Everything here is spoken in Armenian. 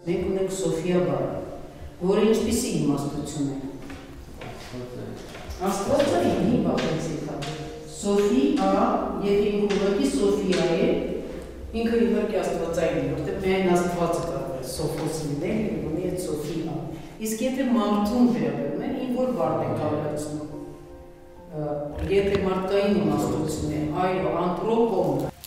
Մենք ունենք Սոֆիա բառը, որը ինչպիսի իմաստություն է։ Աստվածը ինի բաղեցի կա։ Սոֆիա, եթե ինք ուղղակի Սոֆիա է, ինքը իհարկե աստվածային է, որտեղ միայն աստվածը կարող է Սոֆոս լինել, եւ ունի այդ Սոֆիա։ Իսկ եթե մարդուն վերաբերում են, ինչ որ բառ է կառուցում։ Եթե մարդկային իմաստություն է, այո, անթրոպոն